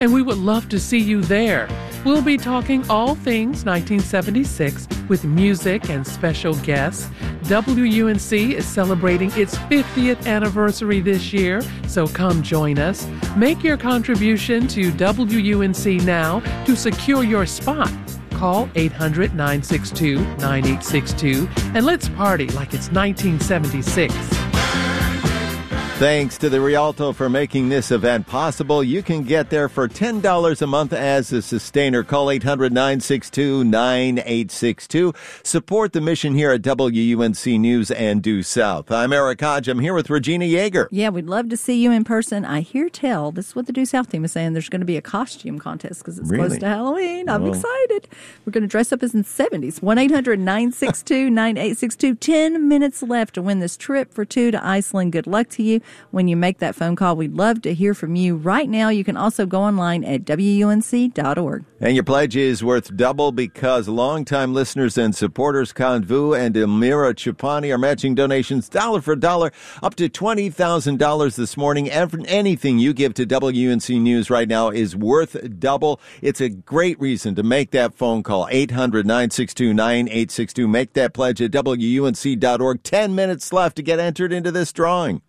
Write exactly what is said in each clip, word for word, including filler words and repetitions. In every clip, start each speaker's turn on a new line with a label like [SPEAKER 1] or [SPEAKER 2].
[SPEAKER 1] and we would love to see you there. We'll be talking all things nineteen seventy-six with music and special guests. W U N C is celebrating its fiftieth anniversary this year, so come join us. Make your contribution to W U N C now to secure your spot. Call eight hundred, nine six two, nine eight six two and let's party like it's nineteen seventy-six.
[SPEAKER 2] Thanks to the Rialto for making this event possible. You can get there for ten dollars a month as a sustainer. Call eight hundred, nine six two, nine eight six two. Support the mission here at W U N C News and Due South. I'm Eric Hodge. I'm here with Regina Yeager.
[SPEAKER 3] Yeah, we'd love to see you in person. I hear tell, this is what the Due South team is saying, there's going to be a costume contest because it's
[SPEAKER 2] Really?
[SPEAKER 3] close to Halloween. I'm
[SPEAKER 2] Oh.
[SPEAKER 3] excited. We're going to dress up as in the seventies. one eight hundred, nine six two, nine eight six two. Ten minutes left to win this trip for two to Iceland. Good luck to you when you make that phone call. We'd love to hear from you right now. You can also go online at W U N C dot org.
[SPEAKER 2] And your pledge is worth double because longtime listeners and supporters Kanvu and Amira Chupani are matching donations dollar for dollar up to twenty thousand dollars this morning. Every, anything you give to W U N C News right now is worth double. It's a great reason to make that phone call. eight hundred, nine six two, nine eight six two. Make that pledge at W U N C dot org. Ten minutes left to get entered into this drawing.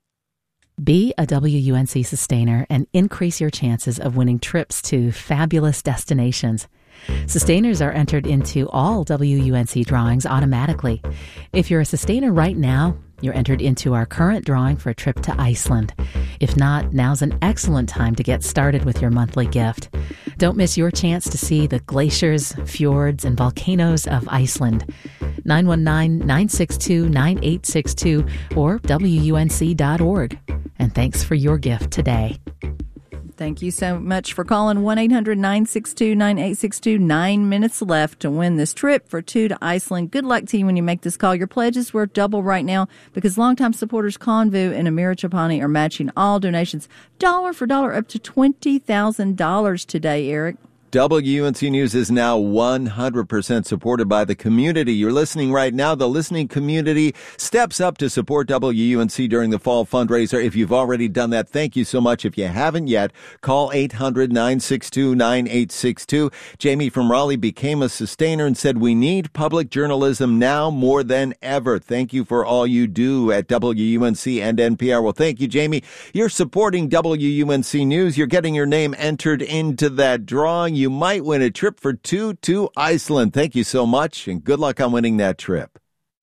[SPEAKER 4] Be a W U N C sustainer and increase your chances of winning trips to fabulous destinations. Sustainers are entered into all W U N C drawings automatically. If you're a sustainer right now, you're entered into our current drawing for a trip to Iceland. If not, now's an excellent time to get started with your monthly gift. Don't miss your chance to see the glaciers, fjords, and volcanoes of Iceland. nine one nine, nine six two, nine eight six two or W U N C dot org. And thanks for your gift today.
[SPEAKER 3] Thank you so much for calling one eight hundred, nine six two, nine eight six two. Nine minutes left to win this trip for two to Iceland. Good luck to you when you make this call. Your pledge is worth double right now because longtime supporters Convu and Amira Chapani are matching all donations dollar for dollar up to twenty thousand dollars today, Eric.
[SPEAKER 2] W U N C News is now one hundred percent supported by the community. You're listening right now. The listening community steps up to support W U N C during the fall fundraiser. If you've already done that, thank you so much. If you haven't yet, call eight hundred, nine six two, nine eight six two. Jamie from Raleigh became a sustainer and said, we need public journalism now more than ever. Thank you for all you do at W U N C and N P R. Well, thank you, Jamie. You're supporting W U N C News. You're getting your name entered into that drawing. You might win a trip for two to Iceland. Thank you so much, and good luck on winning that trip.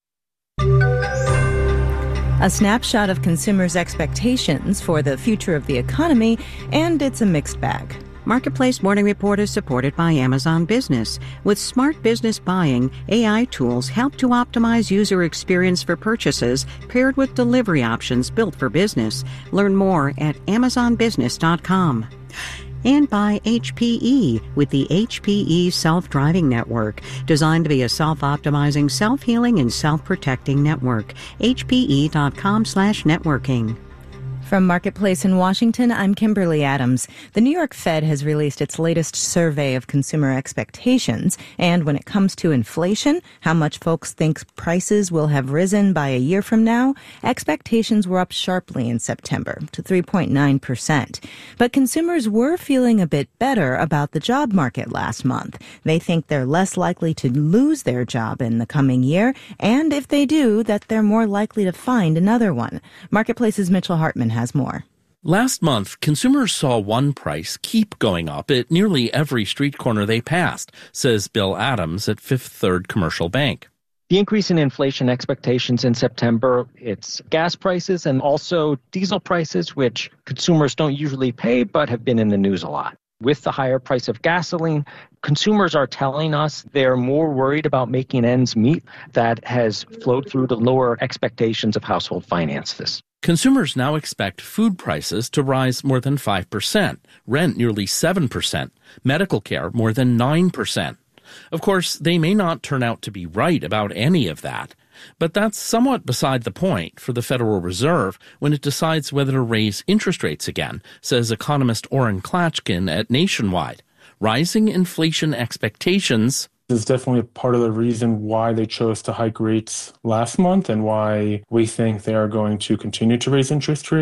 [SPEAKER 5] A snapshot of consumers' expectations for the future of the economy, and it's a mixed bag.
[SPEAKER 6] Marketplace Morning Report is supported by Amazon Business. With smart business buying, A I tools help to optimize user experience for purchases paired with delivery options built for business. Learn more at amazon business dot com. And by H P E with the H P E Self-Driving Network, designed to be a self-optimizing, self-healing, and self-protecting network. H P E dot com slash networking.
[SPEAKER 5] From Marketplace in Washington, I'm Kimberly Adams. The New York Fed has released its latest survey of consumer expectations. And when it comes to inflation, how much folks think prices will have risen by a year from now, expectations were up sharply in September to three point nine percent. But consumers were feeling a bit better about the job market last month. They think they're less likely to lose their job in the coming year. And if they do, that they're more likely to find another one. Marketplace's Mitchell Hartman has more.
[SPEAKER 7] Last month, consumers saw one price keep going up at nearly every street corner they passed, says Bill Adams at Fifth Third Commercial Bank.
[SPEAKER 8] The increase in inflation expectations in September, it's gas prices and also diesel prices, which consumers don't usually pay but have been in the news a lot. With the higher price of gasoline, consumers are telling us they're more worried about making ends meet. That has flowed through to lower expectations of household finances.
[SPEAKER 7] Consumers now expect food prices to rise more than five percent, rent nearly seven percent, medical care more than nine percent. Of course, they may not turn out to be right about any of that, but that's somewhat beside the point for the Federal Reserve when it decides whether to raise interest rates again, says economist Orrin Klatchkin at Nationwide. Rising inflation expectations
[SPEAKER 9] is definitely a part of the reason why they chose to hike rates last month and why we think they are going to continue to raise interest rates.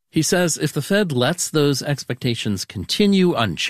[SPEAKER 7] He says if the Fed lets those expectations continue unchanged,